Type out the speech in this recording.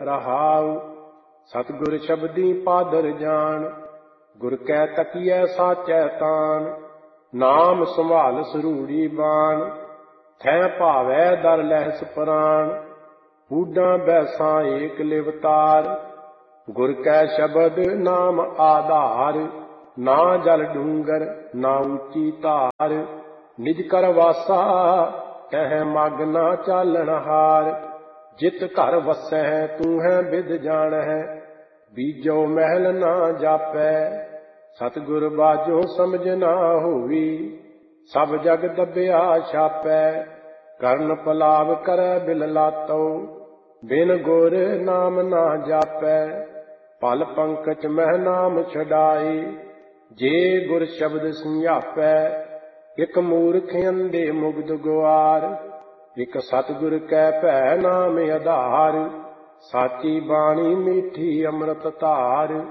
रहाऊ। सतगुर शब्दी पादर जान, गुर कै तकियै साचै तान। नाम संभाल सरूड़ी बाण, थै भावै दर लहस प्राण। ऊडां बैसां एक लिवतार, गुर कै शब्द नाम आधार। ना जल डूंगर ना ऊंची धार, निज कर वासा तह मग ना चालन हार। जित घर वसै तू है बिद जानै, बीजो महल ना जापै। सतगुर बाजो समझ ना होवी, सब जग दबिया छापै। करन पलाव करै बिल लातो, बिन गुर नाम ना जापै। पल पंकज मह नाम छड़ाई, जे गुर शब्द समझापै। इक मूर्ख अंधे मुग्ध गुआर, इक सतगुर कै भै नाम आधार। साची बाणी मीठी अमृत धार,